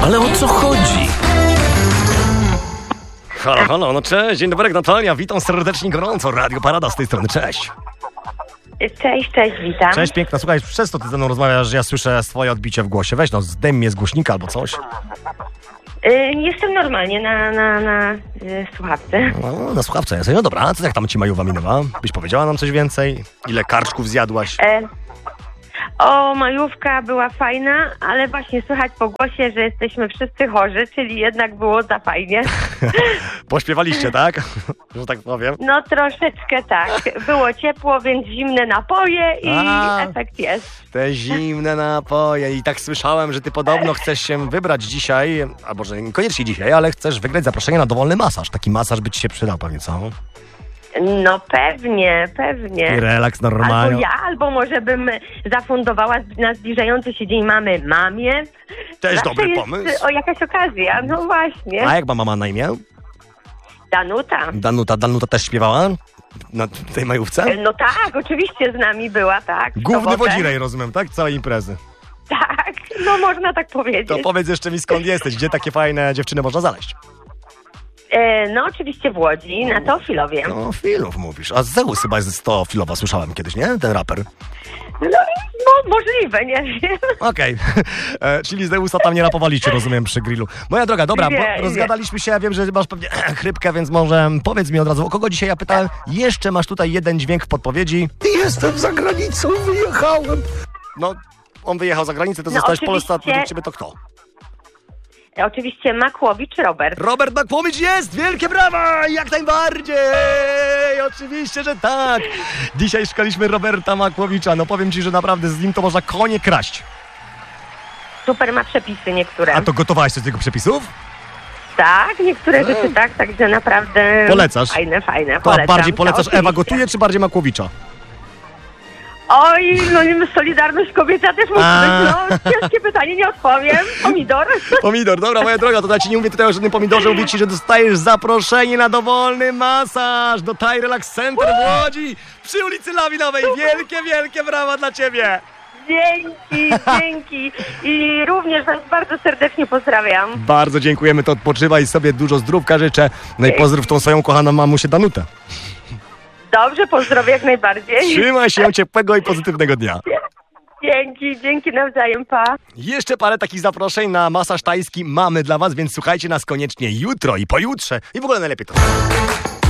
Ale o co chodzi? Halo, no cześć, dzień dobry, Natalia, witam serdecznie, gorąco, Radio Parada z tej strony, cześć. Cześć, witam. Cześć, piękna, słuchaj, przez to ty ze mną rozmawiasz, że ja słyszę swoje odbicie w głosie, weź no, zdejm mnie z głośnika albo coś. Jestem normalnie na słuchawce. No, na słuchawce jesteś, no dobra, a co jak tam ci majuwa minęła? Byś powiedziała nam coś więcej? Ile karczków zjadłaś? Majówka była fajna, ale właśnie słychać po głosie, że jesteśmy wszyscy chorzy, czyli jednak było za fajnie. Pośpiewaliście, tak? Że tak powiem. No troszeczkę tak. Było ciepło, więc zimne napoje i efekt jest. Te zimne napoje i tak słyszałem, że ty podobno chcesz się wybrać dzisiaj, albo że niekoniecznie dzisiaj, ale chcesz wygrać zaproszenie na dowolny masaż. Taki masaż by ci się przydał pewnie, co? No pewnie. I relaks normalnie. Albo może bym zafundowała na zbliżający się dzień mamy mamie. Też Zawsze dobry jest pomysł. O jakaś okazja, no właśnie. A jak ma mama na imię? Danuta. Danuta też śpiewała na tej majówce? No tak, oczywiście z nami była, tak. Główny wodzirej, rozumiem, tak? Całej imprezy. Tak, no można tak powiedzieć. To powiedz jeszcze mi, skąd jesteś, gdzie takie fajne dziewczyny można znaleźć? No oczywiście w Łodzi, na Teofilowie. No, Filów mówisz. A Zeus chyba jest z Teofilowa, słyszałem kiedyś, nie? Ten raper. No możliwe, nie wiem. Okej. Czyli Zeusa tam nie rapowaliście, rozumiem, przy grillu. Moja droga, dobra, bo rozgadaliśmy się, ja wiem, że masz pewnie chrypkę, więc może powiedz mi od razu, o kogo dzisiaj ja pytałem. Jeszcze masz tutaj jeden dźwięk w podpowiedzi. Jestem za granicą, wyjechałem. No, on wyjechał za granicę, to zostałeś w Polsce, a według ciebie to kto? Oczywiście Makłowicz Robert. Robert Makłowicz jest! Wielkie brawa! Jak najbardziej! Oczywiście, że tak! Dzisiaj szukaliśmy Roberta Makłowicza. No powiem ci, że naprawdę z nim to można konie kraść. Super ma przepisy niektóre. A to gotowałaś coś z jego przepisów? Tak, niektóre rzeczy tak, także naprawdę... Polecasz? Fajne, To polecam. bardziej polecasz oczywiście. Ewa gotuje, czy bardziej Makłowicza? Oj, no solidarność kobieta też musi być, no ciężkie pytanie, nie odpowiem. Pomidor, dobra, moja droga, to ja ci nie mówię tutaj o żadnym pomidorze, mówię ci, że dostajesz zaproszenie na dowolny masaż do Thai Relax Center w Łodzi przy ulicy Lawinowej. Wielkie brawa dla ciebie! Dzięki. I również was bardzo serdecznie pozdrawiam. Bardzo dziękujemy, to odpoczywaj sobie, dużo zdrówka życzę. No i pozdrów tą swoją kochaną mamusię Danutę. Dobrze, pozdrowię jak najbardziej. Trzymaj się, ciepłego i pozytywnego dnia. Dzięki nawzajem, pa. Jeszcze parę takich zaproszeń na masaż tajski mamy dla was, więc słuchajcie nas koniecznie jutro i pojutrze i w ogóle najlepiej to.